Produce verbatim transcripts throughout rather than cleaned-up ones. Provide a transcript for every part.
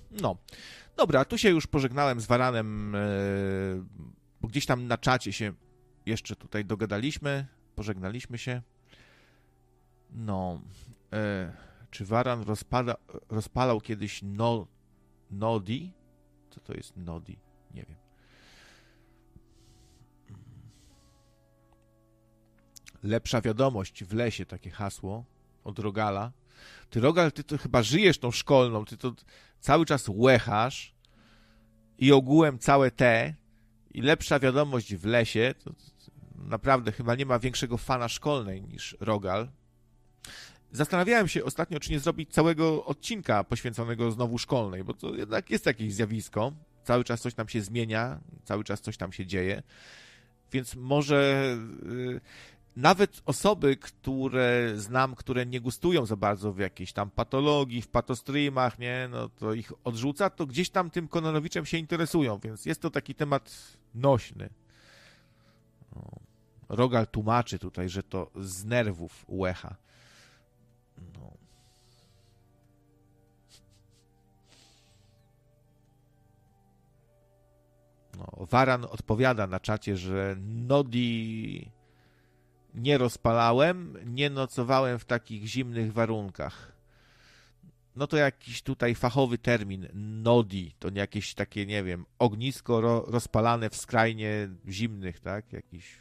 No. Dobra, tu się już pożegnałem z Varanem, bo gdzieś tam na czacie się jeszcze tutaj dogadaliśmy, pożegnaliśmy się. No. Czy Varan rozpada, rozpalał kiedyś no, Nodi? Co to jest Nodi? Nie wiem. Lepsza wiadomość w lesie, takie hasło od Rogala. Ty, Rogal, ty to chyba żyjesz tą szkolną, ty to cały czas łechasz i ogółem całe te i lepsza wiadomość w lesie, to, to naprawdę chyba nie ma większego fana szkolnej niż Rogal. Zastanawiałem się ostatnio, czy nie zrobić całego odcinka poświęconego znowu szkolnej, bo to jednak jest jakieś zjawisko. Cały czas coś tam się zmienia, cały czas coś tam się dzieje. Więc może yy, nawet osoby, które znam, które nie gustują za bardzo w jakiejś tam patologii, w patostreamach, nie, no to ich odrzuca, to gdzieś tam tym Kononowiczem się interesują, więc jest to taki temat nośny. No. Rogal tłumaczy tutaj, że to z nerwów łecha. No. No, Varan odpowiada na czacie, że Nodi nie rozpalałem, nie nocowałem w takich zimnych warunkach. No to jakiś tutaj fachowy termin, Nodi, to nie jakieś takie, nie wiem, ognisko ro, rozpalane w skrajnie zimnych, tak? Jakiś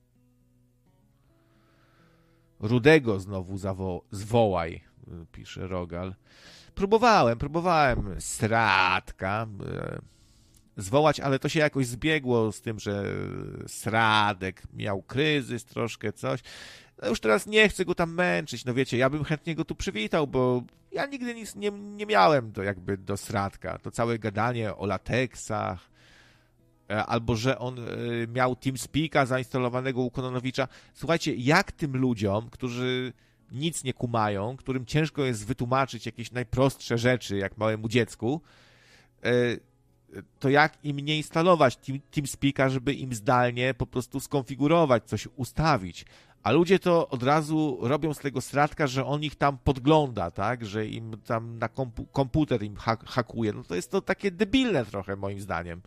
Rudego znowu zawo- zwołaj, pisze Rogal. Próbowałem, próbowałem Sradka zwołać, ale to się jakoś zbiegło z tym, że Sradek miał kryzys, troszkę coś. No już teraz nie chcę go tam męczyć, no wiecie, ja bym chętnie go tu przywitał, bo ja nigdy nic nie, nie miałem do, jakby do Sradka. To całe gadanie o lateksach, albo że on miał TeamSpeaka zainstalowanego u Kononowicza. Słuchajcie, jak tym ludziom, którzy nic nie kumają, którym ciężko jest wytłumaczyć jakieś najprostsze rzeczy, jak małemu dziecku, to jak im nie instalować TeamSpeaka, żeby im zdalnie po prostu skonfigurować, coś ustawić. A ludzie to od razu robią z tego Sradka, że on ich tam podgląda, tak? Że im tam na kompu- komputer im ha- hakuje. No to jest to takie debilne trochę, moim zdaniem.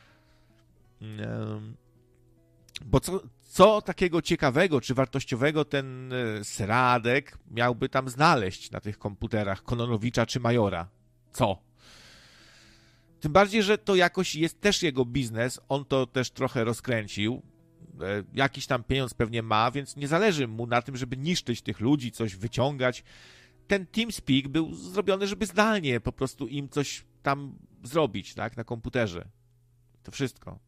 Bo co, co takiego ciekawego czy wartościowego ten Sradek miałby tam znaleźć na tych komputerach Kononowicza czy Majora? Co? Tym bardziej, że to jakoś jest też jego biznes, on to też trochę rozkręcił, jakiś tam pieniądz pewnie ma, więc nie zależy mu na tym, żeby niszczyć tych ludzi, coś wyciągać. Ten TeamSpeak był zrobiony, żeby zdalnie po prostu im coś tam zrobić, tak, na komputerze. To wszystko.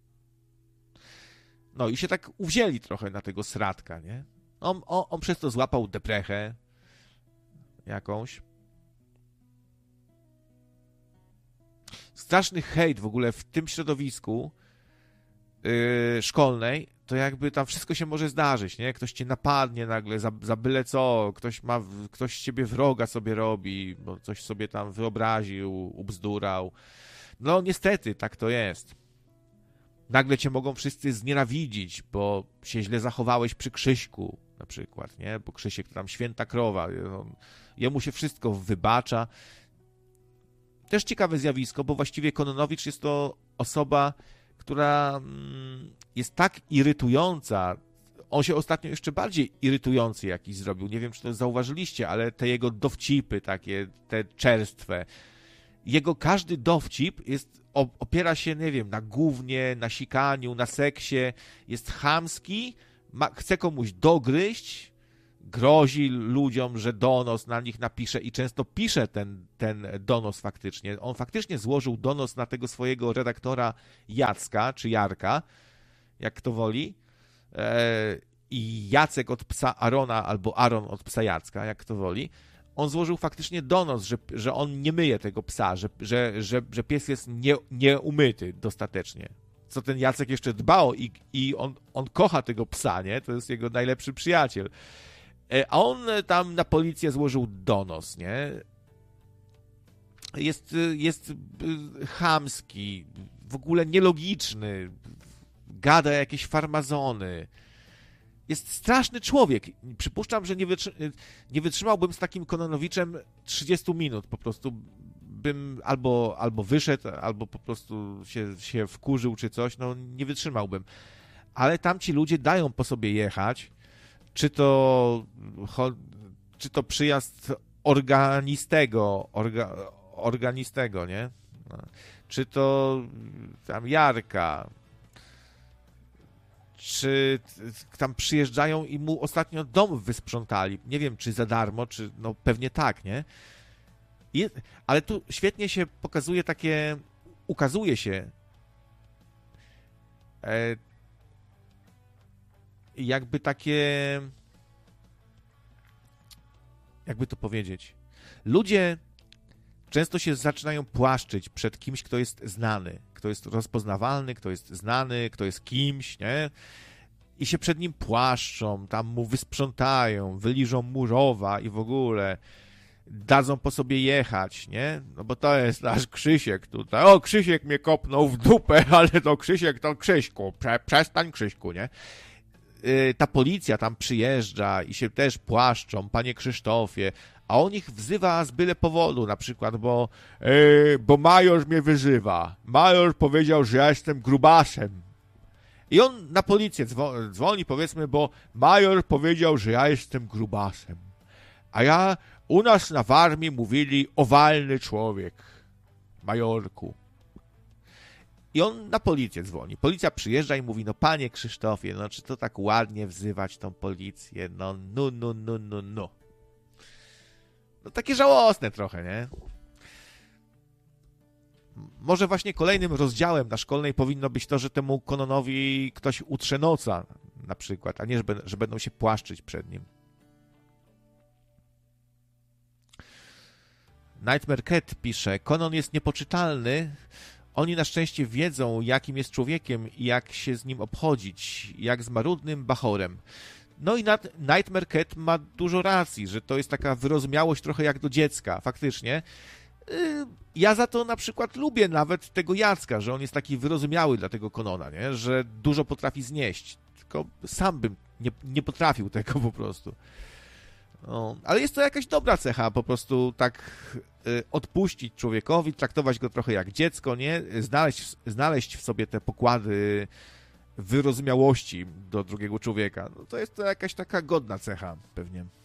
No i się tak uwzięli trochę na tego Sradka, nie? On, on, on przez to złapał deprechę jakąś. Straszny hejt w ogóle w tym środowisku yy, szkolnej, to jakby tam wszystko się może zdarzyć, nie? Ktoś cię napadnie nagle za, za byle co, ktoś ma, ktoś z ciebie wroga sobie robi, bo coś sobie tam wyobraził, ubzdurał. No niestety, tak to jest. Nagle cię mogą wszyscy znienawidzić, bo się źle zachowałeś przy Krzyśku na przykład, nie? Bo Krzysiek to tam święta krowa, jemu się wszystko wybacza. Też ciekawe zjawisko, bo właściwie Kononowicz jest to osoba, która jest tak irytująca. On się ostatnio jeszcze bardziej irytujący jakiś zrobił. Nie wiem, czy to zauważyliście, ale te jego dowcipy takie, te czerstwe. Jego każdy dowcip jest, opiera się, nie wiem, na gównie, na sikaniu, na seksie. Jest chamski, ma, chce komuś dogryźć, grozi ludziom, że donos na nich napisze i często pisze ten, ten donos faktycznie. On faktycznie złożył donos na tego swojego redaktora Jacka, czy Jarka, jak kto woli. E, I Jacek od psa Arona, albo Aron od psa Jacka, jak kto woli. On złożył faktycznie donos, że, że on nie myje tego psa, że, że, że, że pies jest nie, nieumyty dostatecznie. Co ten Jacek jeszcze dbał i, i on, on kocha tego psa, nie? To jest jego najlepszy przyjaciel. A on tam na policję złożył donos, nie? Jest, jest chamski, w ogóle nielogiczny, gada jakieś farmazony. Jest straszny człowiek. Przypuszczam, że nie, wytrzy- nie wytrzymałbym z takim Kononowiczem trzydzieści minut po prostu bym albo, albo wyszedł, albo po prostu się, się wkurzył czy coś, no nie wytrzymałbym. Ale tamci ludzie dają po sobie jechać, czy to, czy to przyjazd organistego, orga, organistego, nie? Czy to tam Jarka, czy tam przyjeżdżają i mu ostatnio dom wysprzątali. Nie wiem, czy za darmo, czy no pewnie tak, nie? I, ale tu świetnie się pokazuje takie, ukazuje się e, jakby takie, jakby to powiedzieć, ludzie często się zaczynają płaszczyć przed kimś, kto jest znany, kto jest rozpoznawalny, kto jest znany, kto jest kimś, nie? I się przed nim płaszczą, tam mu wysprzątają, wyliżą mu rowa i w ogóle dadzą po sobie jechać, nie? No bo to jest nasz Krzysiek tutaj. O, Krzysiek mnie kopnął w dupę, ale to Krzysiek to Krzyśku. Prze- przestań, Krzyśku, nie? Yy, ta policja tam przyjeżdża i się też płaszczą, panie Krzysztofie, a on ich wzywa z byle powodu, na przykład, bo, yy, bo major mnie wyzywa. Major powiedział, że ja jestem grubasem. I on na policję dzwo- dzwoni, powiedzmy, bo major powiedział, że ja jestem grubasem. A ja, u nas na Warmii mówili owalny człowiek, majorku. I on na policję dzwoni. Policja przyjeżdża i mówi, no panie Krzysztofie, no czy to tak ładnie wzywać tą policję? No, no, no, no, no, no. No takie żałosne trochę, nie? Może właśnie kolejnym rozdziałem na szkolnej powinno być to, że temu Cononowi ktoś utrze noca, na przykład, a nie, że będą się płaszczyć przed nim. Nightmare Cat pisze, Conon jest niepoczytalny, oni na szczęście wiedzą, jakim jest człowiekiem i jak się z nim obchodzić, jak z marudnym bachorem. No i Nightmare Cat ma dużo racji, że to jest taka wyrozumiałość trochę jak do dziecka, faktycznie. Ja za to na przykład lubię nawet tego Jacka, że on jest taki wyrozumiały dla tego Conona, nie? Że dużo potrafi znieść, tylko sam bym nie, nie potrafił tego po prostu. No, ale jest to jakaś dobra cecha, po prostu tak y, odpuścić człowiekowi, traktować go trochę jak dziecko, nie? Znaleźć, znaleźć w sobie te pokłady wyrozumiałości do drugiego człowieka. No, to jest to jakaś taka godna cecha pewnie.